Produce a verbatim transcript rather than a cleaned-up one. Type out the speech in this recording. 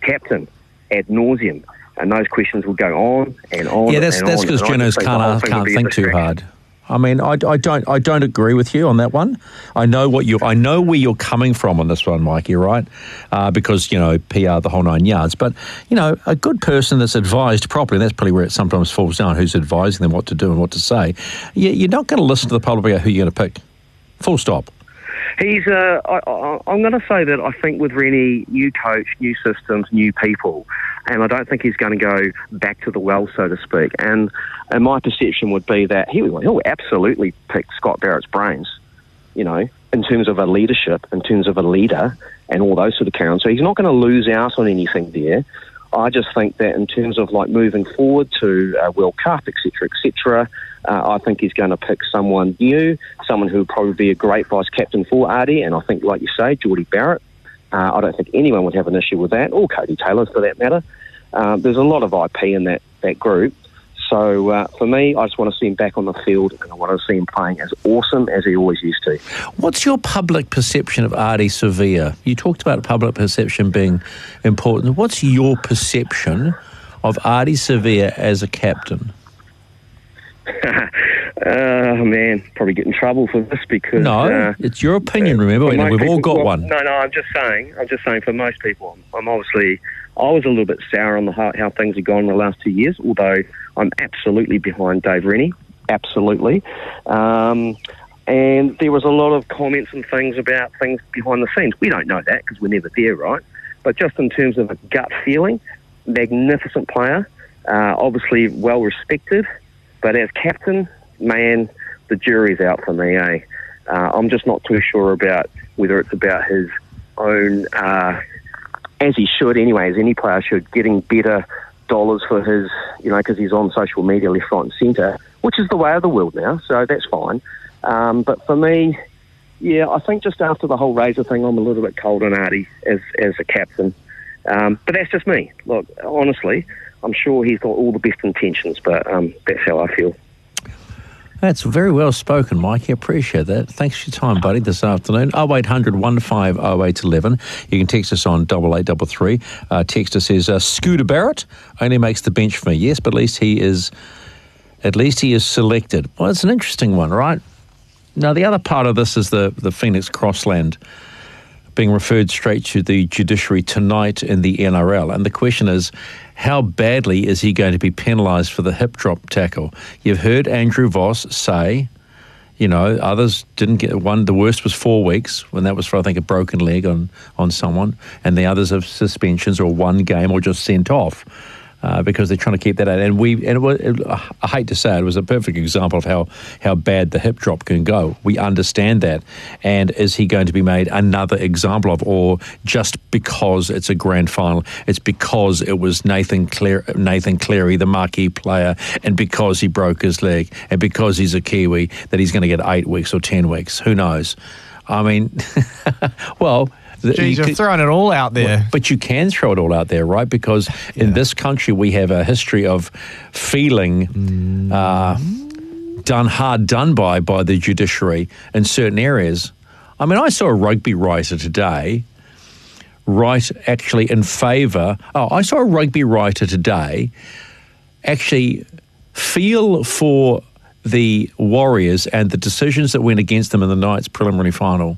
captain ad nauseum. And those questions will go on and on. Yeah, that's and that's on, because and I journos just think the can't whole ask, thing will can't be a think too distraction. hard. I mean, I, I don't I don't agree with you on that one. I know what you I know where you're coming from on this one, Mikey. Right? Uh, because you know P R the whole nine yards. But you know, a good person that's advised properly. And that's probably where it sometimes falls down. Who's advising them what to do and what to say? You, you're not going to listen to the public about who you're going to pick. Full stop. He's. Uh, I, I, I'm going to say that I think with Rennie, new coach, new systems, new people, and I don't think he's going to go back to the well, so to speak. And and my perception would be that he will he'll absolutely pick Scott Barrett's brains, you know, in terms of a leadership, in terms of a leader, and all those sort of carry on. So he's not going to lose out on anything there. I just think that in terms of like moving forward to uh, World Cup, et cetera, et cetera, uh, I think he's going to pick someone new, someone who would probably be a great vice captain for Ardie, and I think, like you say, Geordie Barrett. Uh, I don't think anyone would have an issue with that, or Cody Taylor for that matter. Uh, there's a lot of I P in that, that group. So uh, for me, I just want to see him back on the field, and I want to see him playing as awesome as he always used to. What's your public perception of Ardie Savea? You talked about public perception being important. What's your perception of Ardie Savea as a captain? Oh, man, probably get in trouble for this because... No, uh, it's your opinion, remember? for We've most all people- got well, one. No, no, I'm just saying, I'm just saying for most people, I'm, I'm obviously... I was a little bit sour on the how, how things have gone in the last two years, although I'm absolutely behind Dave Rennie, absolutely. Um, and there was a lot of comments and things about things behind the scenes. We don't know that because we're never there, right? But just in terms of a gut feeling, magnificent player, uh, obviously well respected, but as captain, man, the jury's out for me, eh? Uh, I'm just not too sure about whether it's about his own... Uh, as he should anyway, as any player should, getting better dollars for his, you know, because he's on social media left, right and centre, which is the way of the world now, so that's fine. Um, but for me, yeah, I think just after the whole Razor thing, I'm a little bit cold on Ardie as, as a captain. Um, but that's just me. Look, honestly, I'm sure he's got all the best intentions, but um, that's how I feel. That's very well spoken, Mike. I appreciate that. Thanks for your time, buddy, this afternoon. oh eight hundred, one five oh eight eleven. You can text us on double eight double three. Uh, texter says, uh, Scooter Barrett only makes the bench for me. Yes, but at least he is, at least he is selected. Well, it's an interesting one, right? Now, the other part of this is the, the Phoenix Crossland being referred straight to the judiciary tonight in the N R L. And the question is, how badly is he going to be penalised for the hip drop tackle? You've heard Andrew Voss say, you know, others didn't get one. The worst was four weeks when that was for, I think, a broken leg on, on someone. And the others have suspensions or one game or just sent off. Uh, because they're trying to keep that out. And we, and it was, it, I hate to say it, it was a perfect example of how, how bad the hip drop can go. We understand that. And is he going to be made another example of, or just because it's a grand final, it's because it was Nathan Clear, Nathan Cleary, the marquee player, and because he broke his leg, and because he's a Kiwi, that he's going to get eight weeks or ten weeks? Who knows? I mean, well... Geez, you're throwing it all out there. Well, but you can throw it all out there, right? Because yeah. in this country, we have a history of feeling mm. uh, done hard done by by the judiciary in certain areas. I mean, I saw a rugby writer today write actually in favour... Oh, I saw a rugby writer today actually feel for the Warriors and the decisions that went against them in the Knights preliminary final.